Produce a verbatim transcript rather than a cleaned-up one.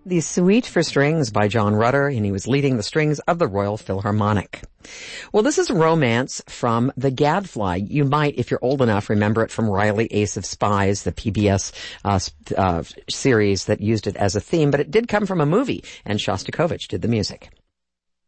The Suite for Strings by John Rutter, and he was leading the strings of the Royal Philharmonic. Well, this is Romance from The Gadfly. You might, if you're old enough, remember it from Riley Ace of Spies, the P B S uh, uh, series that used it as a theme, but it did come from a movie, and Shostakovich did the music.